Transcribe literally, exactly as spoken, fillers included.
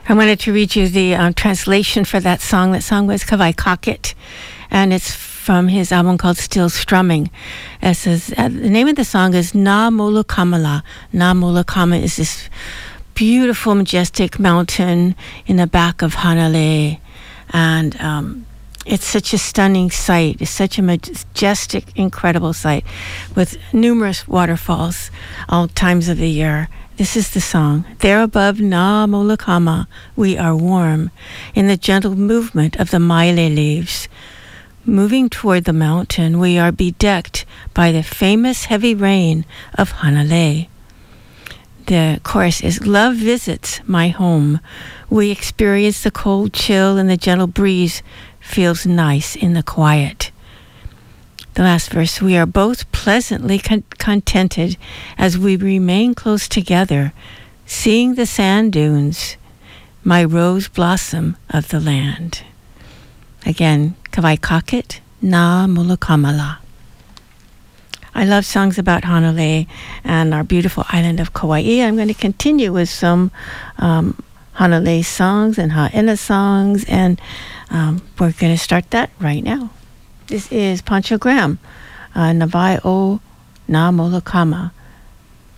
I wanted to read you the um, translation for that song. That song was Kawai Kakit, and it's from his album called Still Strumming. It says, uh, the name of the song is Na Molokamala. Na Molokama is this beautiful, majestic mountain in the back of Hanalei. And um, it's such a stunning sight. It's such a majestic, incredible sight with numerous waterfalls all times of the year. This is the song. There above Na Molokama, we are warm in the gentle movement of the maile leaves. Moving toward the mountain, we are bedecked by the famous heavy rain of Hanalei. The chorus is, love visits my home. We experience the cold chill and the gentle breeze feels nice in the quiet. The last verse, we are both pleasantly con- contented as we remain close together, seeing the sand dunes, my rose blossom of the land. Again, Kawai Kakit, Na Molokamala. I love songs about Hanalei and our beautiful island of Kauai. I'm going to continue with some um, Hanalei songs and Ha'ena songs, and um, we're going to start that right now. This is Pancho Graham, uh, Navai o Na Molokama,